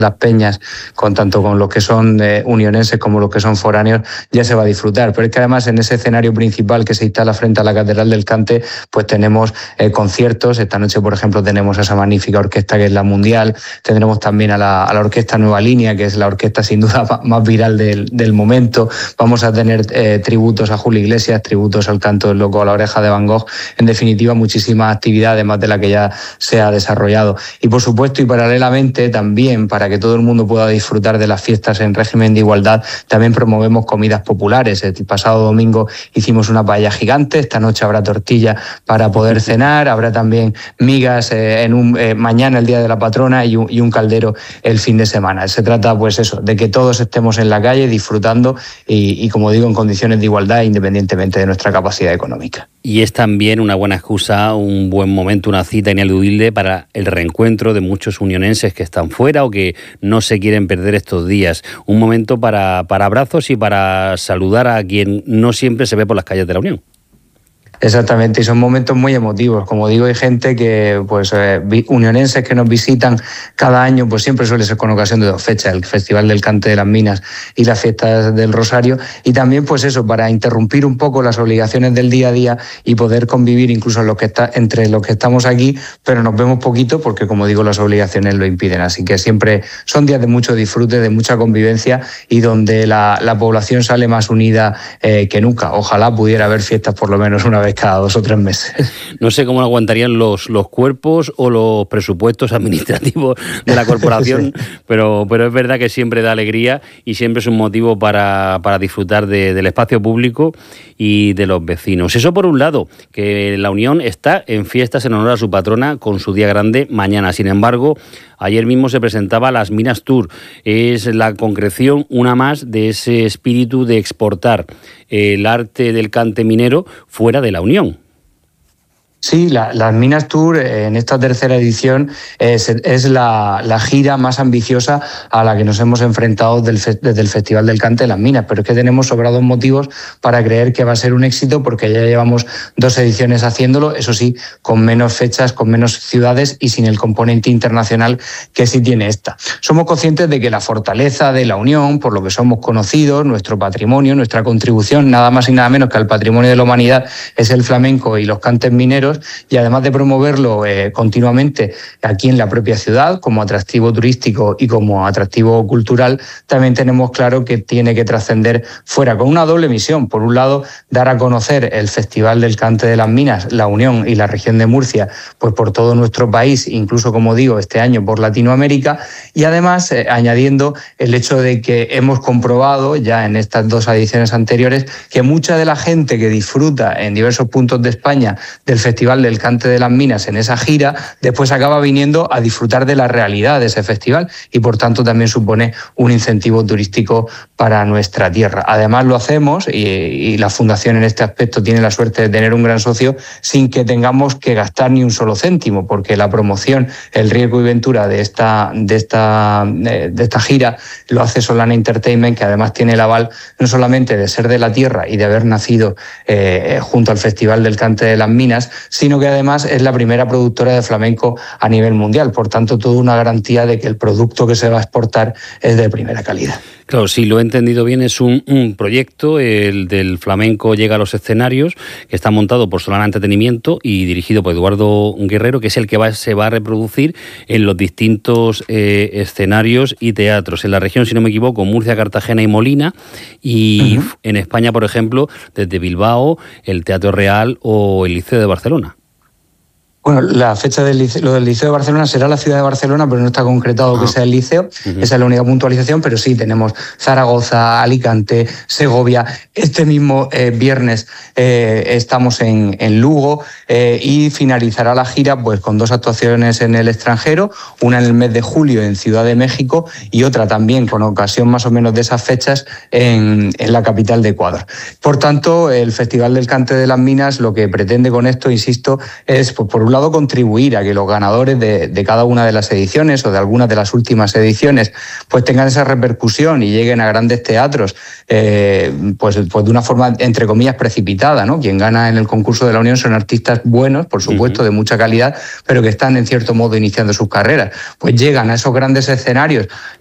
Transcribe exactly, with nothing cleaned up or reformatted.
las peñas, con tanto con los que son eh, unionenses como los que son foráneos, ya se va a disfrutar. Pero es que además en ese escenario principal que se instala frente a la Catedral del Cante, pues tenemos eh, conciertos. Esta noche, por ejemplo, tenemos a esa magnífica orquesta que es la Mundial, tendremos también a la, a la orquesta Nueva Línea, que es la orquesta sin duda más viral del, del momento. Vamos a tener eh, tributos a Julio Iglesias, tributos al canto del loco, a la oreja de Van Gogh, en definitiva muchísimas actividades más de la que ya se ha desarrollado. Y por supuesto y paralelamente también, para que todo el mundo pueda disfrutar de las fiestas en régimen de igualdad, también promovemos comidas populares. El pasado domingo hicimos una paella gigante, esta noche habrá tortilla para poder cenar, habrá también migas eh, en un, eh, mañana el día de la patrona y un, y un caldero el fin de semana. Se trata pues eso, de que todos estemos en la calle disfrutando y, y como digo, en condiciones de igualdad independientemente de nuestra capacidad económica. Y es también una buena excusa, un buen momento, una cita ineludible para el reencuentro de muchos unionenses que están fuera o que no se quieren perder estos días. Un momento para, para abrazos y para saludar a quien no siempre se ve por las calles de la Unión. Exactamente, y son momentos muy emotivos. Como digo, hay gente que, pues, eh, unionenses que nos visitan cada año, pues siempre suele ser con ocasión de dos fechas, el Festival del Cante de las Minas y las fiestas del Rosario, y también, pues eso, para interrumpir un poco las obligaciones del día a día y poder convivir incluso los que está, entre los que estamos aquí, pero nos vemos poquito porque, como digo, las obligaciones lo impiden. Así que siempre son días de mucho disfrute, de mucha convivencia y donde la, la población sale más unida eh, que nunca. Ojalá pudiera haber fiestas por lo menos una vez cada dos o tres meses. No sé cómo aguantarían los, los cuerpos o los presupuestos administrativos de la corporación, sí. pero, pero es verdad que siempre da alegría y siempre es un motivo para, para disfrutar de, del espacio público y de los vecinos. Eso por un lado, que la Unión está en fiestas en honor a su patrona con su día grande mañana. Sin embargo, ayer mismo se presentaba las Minas Tour. Es la concreción, una más, de ese espíritu de exportar el arte del cante minero fuera de la Unión. Sí, la, las Minas Tour eh, en esta tercera edición es, es la, la gira más ambiciosa a la que nos hemos enfrentado del fe, desde el Festival del Cante de las Minas, pero es que tenemos sobrados motivos para creer que va a ser un éxito porque ya llevamos dos ediciones haciéndolo, eso sí, con menos fechas, con menos ciudades y sin el componente internacional que sí tiene esta. Somos conscientes de que la fortaleza de la Unión, por lo que somos conocidos, nuestro patrimonio, nuestra contribución, nada más y nada menos que al patrimonio de la humanidad, es el flamenco y los cantes mineros, y además de promoverlo eh, continuamente aquí en la propia ciudad como atractivo turístico y como atractivo cultural, también tenemos claro que tiene que trascender fuera, con una doble misión. Por un lado, dar a conocer el Festival del Cante de las Minas, la Unión y la región de Murcia, pues por todo nuestro país, incluso, como digo, este año por Latinoamérica, y además eh, añadiendo el hecho de que hemos comprobado ya en estas dos ediciones anteriores que mucha de la gente que disfruta en diversos puntos de España del Festival del Cante de las Minas en esa gira, después acaba viniendo a disfrutar de la realidad de ese festival y por tanto también supone un incentivo turístico para nuestra tierra. Además lo hacemos y, y la Fundación en este aspecto tiene la suerte de tener un gran socio sin que tengamos que gastar ni un solo céntimo, porque la promoción, el riesgo y ventura de esta, de esta, de esta gira lo hace Solana Entertainment, que además tiene el aval no solamente de ser de la tierra y de haber nacido eh, junto al Festival del Cante de las Minas, sino que además es la primera productora de flamenco a nivel mundial. Por tanto, toda una garantía de que el producto que se va a exportar es de primera calidad. Claro, si lo he entendido bien, es un, un proyecto, el del flamenco llega a los escenarios, que está montado por Solana Entretenimiento y dirigido por Eduardo Guerrero, que es el que va, se va a reproducir en los distintos eh, escenarios y teatros. En la región, si no me equivoco, Murcia, Cartagena y Molina, y uh-huh. en España, por ejemplo, desde Bilbao, el Teatro Real o el Liceo de Barcelona. Bueno, la fecha del liceo, lo del Liceo de Barcelona será la ciudad de Barcelona, pero no está concretado ah. que sea el liceo. Uh-huh. Esa es la única puntualización, pero sí tenemos Zaragoza, Alicante, Segovia. Este mismo eh, viernes eh, estamos en, en Lugo eh, y finalizará la gira pues con dos actuaciones en el extranjero, una en el mes de julio en Ciudad de México y otra también con ocasión más o menos de esas fechas en, en la capital de Ecuador. Por tanto, el Festival del Cante de las Minas lo que pretende con esto, insisto, es pues, por un un lado, contribuir a que los ganadores de, de cada una de las ediciones o de algunas de las últimas ediciones pues tengan esa repercusión y lleguen a grandes teatros eh, pues, pues de una forma, entre comillas, precipitada, ¿no? Quien gana en el concurso de la Unión son artistas buenos, por supuesto, uh-huh. de mucha calidad, pero que están en cierto modo iniciando sus carreras. Pues llegan a esos grandes escenarios